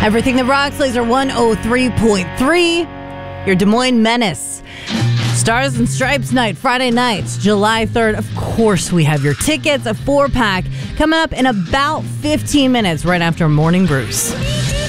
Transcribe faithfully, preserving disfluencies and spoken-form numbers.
Everything That Rocks, Laser one oh three point three. Your Des Moines Menace. Stars and Stripes night, Friday night, July third. Of course, we have your tickets, a four-pack, coming up in about fifteen minutes right after Morning Bruce.